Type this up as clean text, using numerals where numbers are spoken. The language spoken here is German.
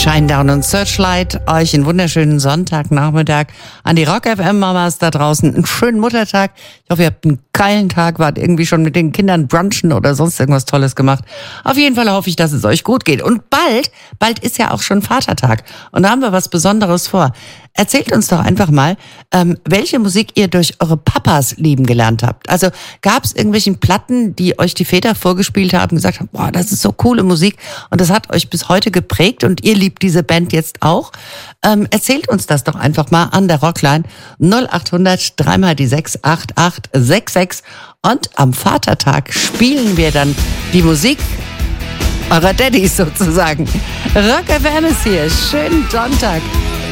Shinedown und Searchlight, euch einen wunderschönen Sonntagnachmittag an die Rock FM Mamas da draußen. Einen schönen Muttertag. Ich hoffe, ihr habt einen geilen Tag, wart irgendwie schon mit den Kindern brunchen oder sonst irgendwas Tolles gemacht. Auf jeden Fall hoffe ich, dass es euch gut geht. Und bald ist ja auch schon Vatertag. Und da haben wir was Besonderes vor. Erzählt uns doch einfach mal, welche Musik ihr durch eure Papas lieben gelernt habt. Also gab es irgendwelchen Platten, die euch die Väter vorgespielt haben und gesagt haben, boah, das ist so coole Musik und das hat euch bis heute geprägt und ihr liebt diese Band jetzt auch. Erzählt uns das doch einfach mal an der Rockline 0800 3 die 6 8866 und am Vatertag spielen wir dann die Musik eurer Daddys sozusagen. Rock FM ist hier. Schönen Sonntag.